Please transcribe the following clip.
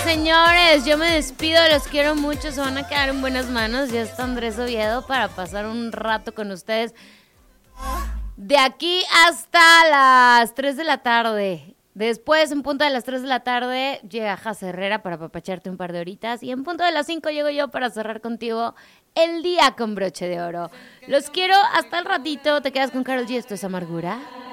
señores, yo me despido, los quiero mucho, se van a quedar en buenas manos. Ya está Andrés Oviedo para pasar un rato con ustedes. De aquí hasta las 3 de la tarde. Después, en punto de las 3 de la tarde, llega Jas Herrera para apapacharte un par de horitas. Y en punto de las 5 llego yo para cerrar contigo el día con broche de oro. Los quiero hasta el ratito. Te quedas con Karol G. Esto es Amargura.